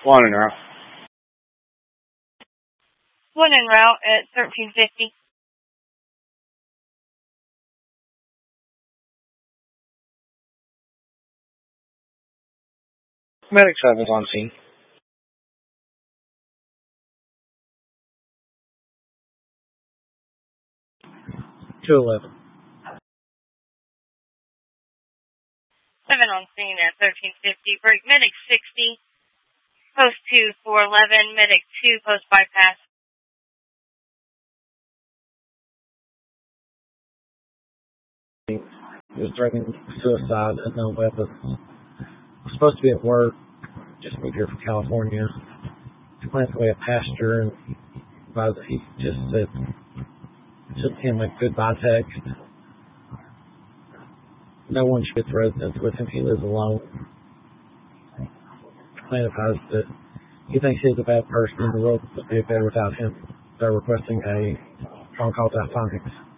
One in route. One en route at 1350. Medic 7's on scene. 211. 7 on scene at 1350. Break medic 60. Post 2, 411. Medic 2, post bypass. He was threatening suicide and no weapons. Was supposed to be at work. Just moved here from California. He glanced away a pasture and he just said, sent him a goodbye text. No one shares residence with him. He lives alone. Plaintiff advised that he thinks he's a bad person and the world would be better without him. They're requesting a phone call without findings.